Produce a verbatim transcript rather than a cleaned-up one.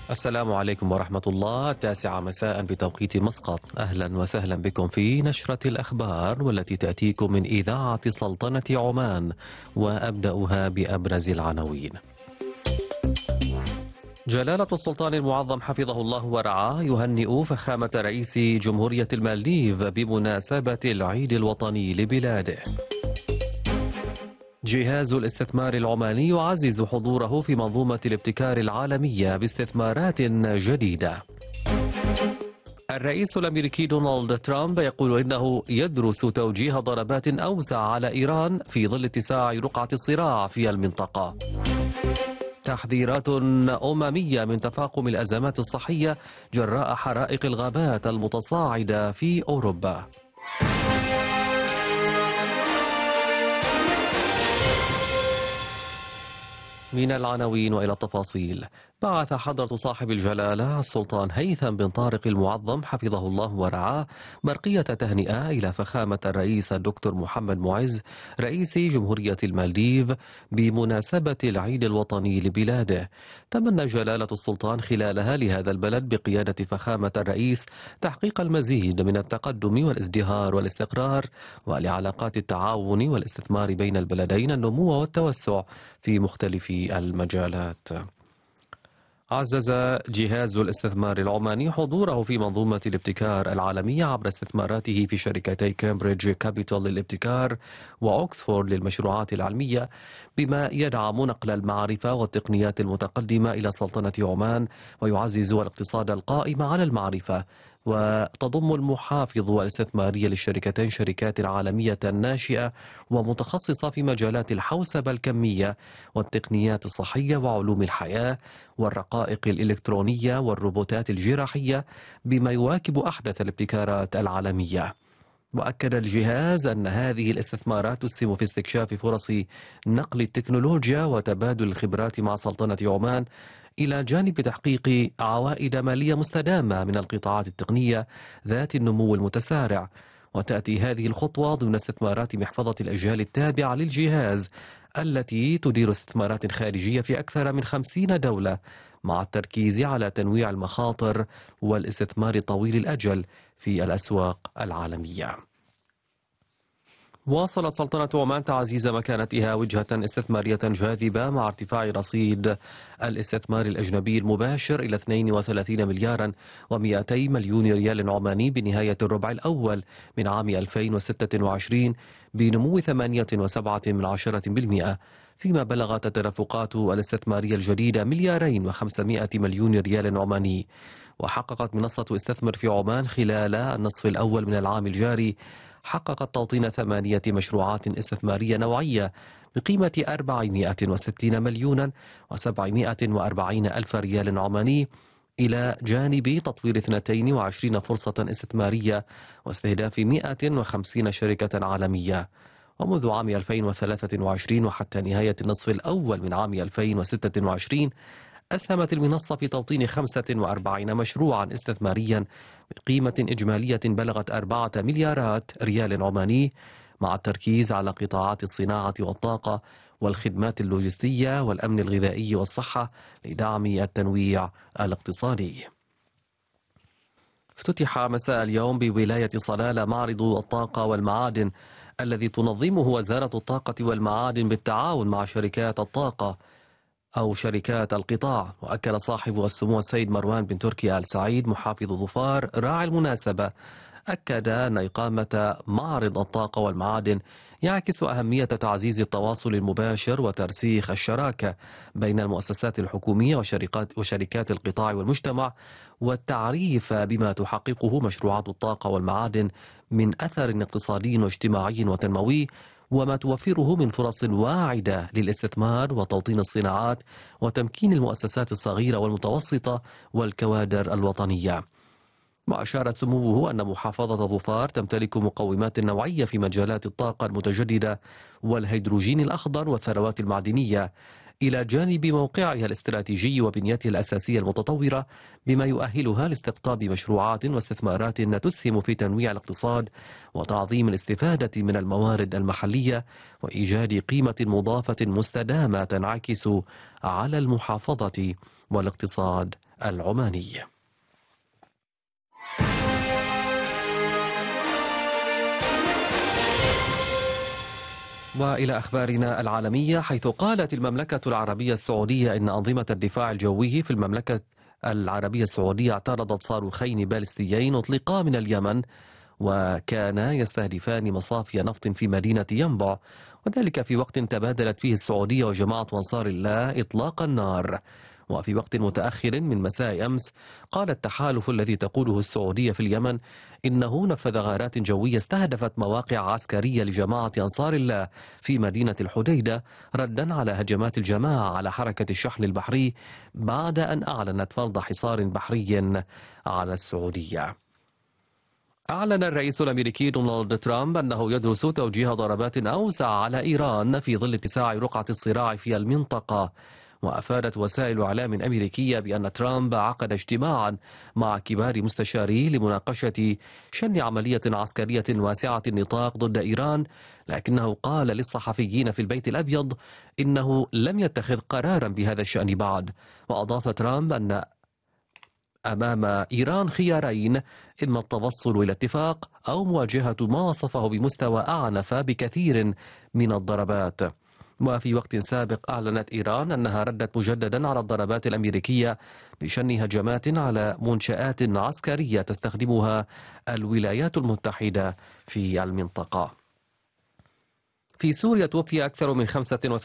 السلام عليكم ورحمة الله. التاسعة مساء بتوقيت مسقط. أهلا وسهلا بكم في نشرة الأخبار والتي تأتيكم من إذاعة سلطنة عمان، وأبدأها بأبرز العناوين. جلالة السلطان المعظم حفظه الله ورعاه يهنئ فخامة رئيس جمهورية المالديف بمناسبة العيد الوطني لبلاده. جهاز الاستثمار العماني يعزز حضوره في منظومة الابتكار العالمية باستثمارات جديدة. الرئيس الأمريكي دونالد ترامب يقول إنه يدرس توجيه ضربات أوسع على إيران في ظل اتساع رقعة الصراع في المنطقة. تحذيرات أممية من تفاقم الأزمات الصحية جراء حرائق الغابات المتصاعدة في أوروبا. من العناوين وإلى التفاصيل. بعث حضرة صاحب الجلالة السلطان هيثم بن طارق المعظم حفظه الله ورعاه برقية تهنئة إلى فخامة الرئيس الدكتور محمد معز رئيس جمهورية المالديف بمناسبة العيد الوطني لبلاده. تمنى جلالة السلطان خلالها لهذا البلد بقيادة فخامة الرئيس تحقيق المزيد من التقدم والازدهار والاستقرار، ولعلاقات التعاون والاستثمار بين البلدين النمو والتوسع في مختلف المجالات. عزز جهاز الاستثمار العماني حضوره في منظومة الابتكار العالمية عبر استثماراته في شركتي كامبريدج كابيتال للابتكار وأوكسفورد للمشروعات العلمية، بما يدعم نقل المعرفة والتقنيات المتقدمة إلى سلطنة عمان ويعزز الاقتصاد القائم على المعرفة. وتضم المحافظ الاستثمارية للشركتين شركات عالمية ناشئة ومتخصصة في مجالات الحوسبة الكمية والتقنيات الصحية وعلوم الحياة والرقائق الإلكترونية والروبوتات الجراحية، بما يواكب أحدث الابتكارات العالمية. وأكد الجهاز أن هذه الاستثمارات تسهم في استكشاف فرص نقل التكنولوجيا وتبادل الخبرات مع سلطنة عمان، إلى جانب تحقيق عوائد مالية مستدامة من القطاعات التقنية ذات النمو المتسارع. وتأتي هذه الخطوة ضمن استثمارات محفظة الأجيال التابعة للجهاز التي تدير استثمارات خارجية في أكثر من خمسين دولة، مع التركيز على تنويع المخاطر والاستثمار طويل الأجل في الأسواق العالمية. واصلت سلطنة عمان تعزيز مكانتها وجهة استثمارية جاذبة مع ارتفاع رصيد الاستثمار الأجنبي المباشر إلى اثنين وثلاثين مليارا ومئتي مليون ريال عماني بنهاية الربع الأول من عام ألفين وستة وعشرين بنمو ثمانية وسبعة من عشرة بالمئة، فيما بلغت التدفقات الاستثمارية الجديدة مليارين وخمسمائة مليون ريال عماني. وحققت منصة استثمر في عمان خلال النصف الأول من العام الجاري حققت توطين ثمانية مشروعات استثمارية نوعية بقيمة أربعمائة وستين مليونا وسبعمائة وأربعين ألف ريال عماني، إلى جانب تطوير اثنتين وعشرين فرصة استثمارية واستهداف مائة وخمسين شركة عالمية. ومنذ عام ألفين وثلاثة وعشرين وحتى نهاية النصف الأول من عام ألفين وستة وعشرين أسهمت المنصة في توطين خمسة وأربعين مشروعا استثماريا بقيمة إجمالية بلغت أربعة مليارات ريال عماني، مع التركيز على قطاعات الصناعة والطاقة والخدمات اللوجستية والأمن الغذائي والصحة لدعم التنويع الاقتصادي. افتتح مساء اليوم بولاية صلالة معرض الطاقة والمعادن الذي تنظمه وزارة الطاقة والمعادن بالتعاون مع شركات الطاقة أو شركات القطاع. وأكد صاحب السمو السيد مروان بن تركي آل سعيد محافظ ظفار راعي المناسبة، أكد أن إقامة معرض الطاقة والمعادن يعكس أهمية تعزيز التواصل المباشر وترسيخ الشراكة بين المؤسسات الحكومية وشركات, وشركات القطاع والمجتمع، والتعريف بما تحققه مشروعات الطاقة والمعادن من أثر اقتصادي واجتماعي وتنموي، وما توفره من فرص واعدة للاستثمار وتوطين الصناعات وتمكين المؤسسات الصغيرة والمتوسطة والكوادر الوطنية. وأشار سموه أن محافظة ظفار تمتلك مقومات نوعية في مجالات الطاقة المتجددة والهيدروجين الأخضر والثروات المعدنية، إلى جانب موقعها الاستراتيجي وبنيتها الأساسية المتطورة، بما يؤهلها لاستقطاب مشروعات واستثمارات تسهم في تنويع الاقتصاد وتعظيم الاستفادة من الموارد المحلية وإيجاد قيمة مضافة مستدامة تنعكس على المحافظة والاقتصاد العماني. وإلى أخبارنا العالمية، حيث قالت المملكة العربية السعودية إن أنظمة الدفاع الجوي في المملكة العربية السعودية اعترضت صاروخين باليستيين أطلقا من اليمن وكانا يستهدفان مصافي نفط في مدينة ينبع، وذلك في وقت تبادلت فيه السعودية وجماعة أنصار الله إطلاق النار. وفي وقت متأخر من مساء أمس قال التحالف الذي تقوده السعودية في اليمن إنه نفذ غارات جوية استهدفت مواقع عسكرية لجماعة أنصار الله في مدينة الحديدة ردا على هجمات الجماعة على حركة الشحن البحري بعد أن أعلنت فرض حصار بحري على السعودية. أعلن الرئيس الأمريكي دونالد ترامب أنه يدرس توجيه ضربات أوسع على إيران في ظل اتساع رقعة الصراع في المنطقة. وأفادت وسائل إعلام أمريكية بأن ترامب عقد اجتماعا مع كبار مستشاريه لمناقشة شن عملية عسكرية واسعة النطاق ضد إيران، لكنه قال للصحفيين في البيت الأبيض إنه لم يتخذ قرارا بهذا الشأن بعد. وأضاف ترامب أن أمام إيران خيارين، إما التوصل إلى اتفاق أو مواجهة ما وصفه بمستوى أعنف بكثير من الضربات. وفي وقت سابق أعلنت إيران أنها ردت مجددا على الضربات الأمريكية بشن هجمات على منشآت عسكرية تستخدمها الولايات المتحدة في المنطقة. في سوريا توفي أكثر من خمسة